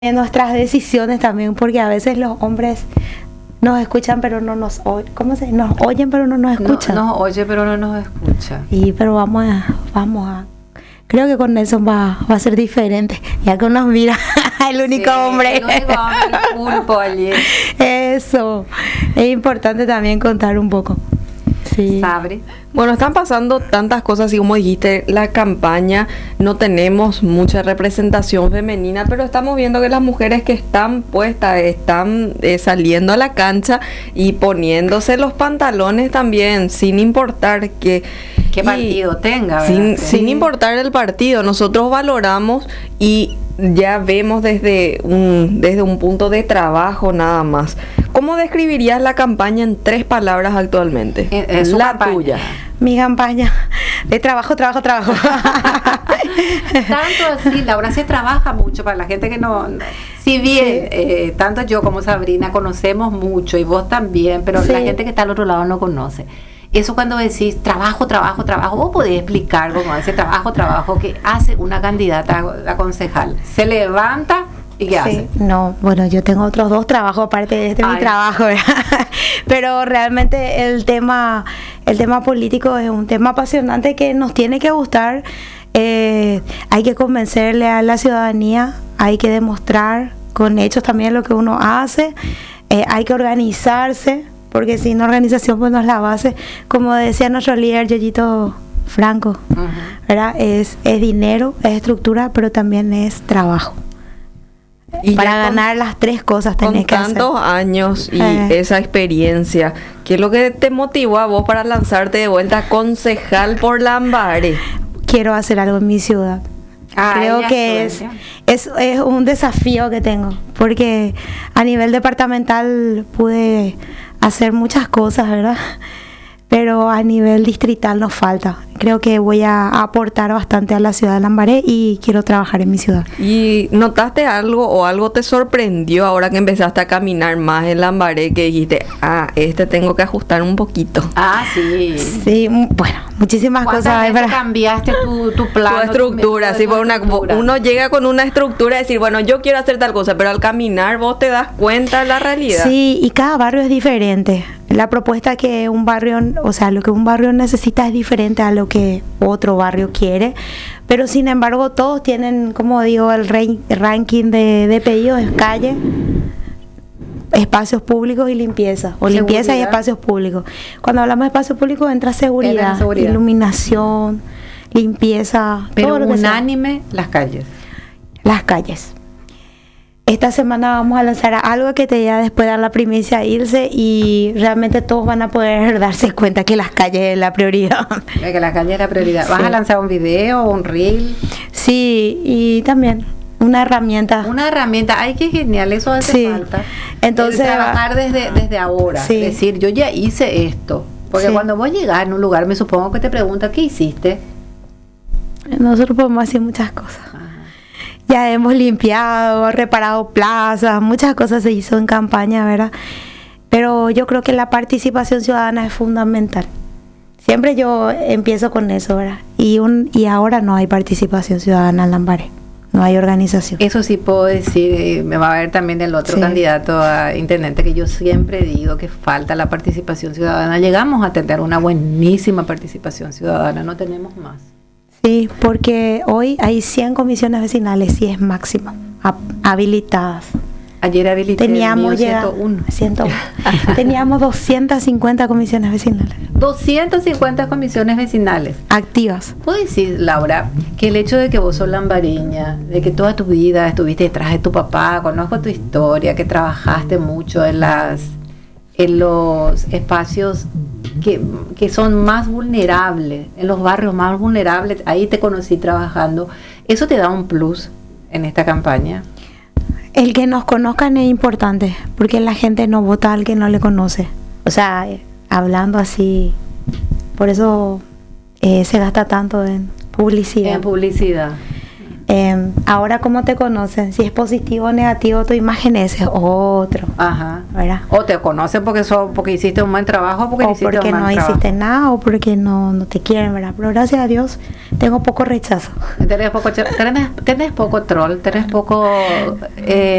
nuestras decisiones también, porque a veces los hombres nos escuchan pero no nos oyen, ¿cómo se? Nos oyen pero no nos escuchan. Nos oye pero no nos escucha. Y pero vamos a creo que con Nelson va a ser diferente, ya que nos mira el único hombre. El único hombre, el pulpo allí. Eso, es importante también contar un poco. Sí. Sabri. Bueno, están pasando tantas cosas y como dijiste, la campaña, no tenemos mucha representación femenina, pero estamos viendo que las mujeres que están puestas, están saliendo a la cancha y poniéndose los pantalones también, sin importar qué partido tenga, sin importar el partido. Nosotros valoramos y ya vemos desde un punto de trabajo nada más. ¿Cómo describirías la campaña en 3 palabras actualmente? La tuya. Mi campaña de trabajo. Tanto así, Laura, se trabaja mucho para la gente que no... Si bien, sí. Tanto yo como Sabrina conocemos mucho y vos también, pero sí, la gente que está al otro lado no conoce. Eso cuando decís trabajo, vos podés explicar cómo ese trabajo que hace una candidata a concejal. Se levanta... ¿Y qué hace? No, bueno, yo tengo otros 2 trabajos aparte de mi trabajo, pero realmente el tema político es un tema apasionante que nos tiene que gustar. Hay que convencerle a la ciudadanía, hay que demostrar con hechos también lo que uno hace, hay que organizarse, porque sin organización pues no es la base. Como decía nuestro líder Yoyito Franco, ¿verdad? Es dinero, es estructura, pero también es trabajo. Y para ganar las 3 cosas tenés que hacer. Con tantos años y esa experiencia, ¿qué es lo que te motivó a vos para lanzarte de vuelta a concejal por Lambaré? Quiero hacer algo en mi ciudad. Creo que es un desafío que tengo, porque a nivel departamental pude hacer muchas cosas, ¿verdad? Pero a nivel distrital nos falta. Creo que voy a aportar bastante a la ciudad de Lambaré y quiero trabajar en mi ciudad. ¿Y notaste algo o algo te sorprendió ahora que empezaste a caminar más en Lambaré, que dijiste, tengo que ajustar un poquito? Sí. Sí, bueno, muchísimas cosas. Cambiaste tu plan? Tu estructura, uno llega con una estructura de decir, bueno, yo quiero hacer tal cosa, pero al caminar vos te das cuenta de la realidad. Sí, y cada barrio es diferente. La propuesta que un barrio, o sea, lo que un barrio necesita es diferente a lo que otro barrio quiere, pero sin embargo todos tienen, como digo, el ranking de pedidos es calle, espacios públicos y limpieza, o limpieza y espacios públicos. Cuando hablamos de espacios públicos entra seguridad, iluminación, limpieza, pero todo lo que unánime las calles. Esta semana vamos a lanzar algo que te diga después de dar la primicia a Ilse, y realmente todos van a poder darse cuenta que las calles es la prioridad. Que la calle es la prioridad. ¿Vas a lanzar un video, un reel? Sí, y también una herramienta. Ay, qué genial, eso hace falta. Entonces, trabajar desde ahora. Sí. Decir, yo ya hice esto. Porque cuando vos llegás en un lugar, me supongo que te preguntan, ¿qué hiciste? Nosotros podemos hacer muchas cosas. Ya hemos limpiado, reparado plazas, muchas cosas se hizo en campaña, ¿verdad? Pero yo creo que la participación ciudadana es fundamental. Siempre yo empiezo con eso, ¿verdad? Y ahora no hay participación ciudadana en Lambaré, no hay organización. Eso sí puedo decir, me va a ver también el otro candidato a intendente, que yo siempre digo que falta la participación ciudadana. Llegamos a tener una buenísima participación ciudadana, no tenemos más. Sí, porque hoy hay 100 comisiones vecinales, sí es máximo, habilitadas. Ayer habilité teníamos 101. Teníamos 250 comisiones vecinales. 250 comisiones vecinales. Activas. ¿Puedo decir, Laura, que el hecho de que vos sos lambareña, de que toda tu vida estuviste detrás de tu papá, conozco tu historia, que trabajaste mucho en los espacios que son más vulnerables, en los barrios más vulnerables, ahí te conocí trabajando, ¿eso te da un plus en esta campaña? El que nos conozcan es importante, porque la gente no vota al que no le conoce. O sea, hablando así, por eso se gasta tanto en publicidad. Ahora, ¿cómo te conocen? Si es positivo o negativo tu imagen, ese es otro. Ajá. ¿Verdad? O te conocen porque hiciste un buen trabajo, porque O hiciste porque un no mal trabajo. hiciste nada, o porque no te quieren, ¿verdad? Pero gracias a Dios tengo poco rechazo. Tenés poco troll, tenés poco